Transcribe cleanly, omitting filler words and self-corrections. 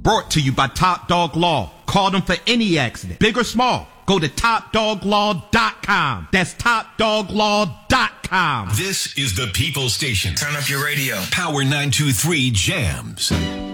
Brought to you by Top Dog Law. Call them for any accident, big or small. Go to TopDogLaw.com. That's TopDogLaw.com. This is the People Station. Turn up your radio. Power 923 Jams.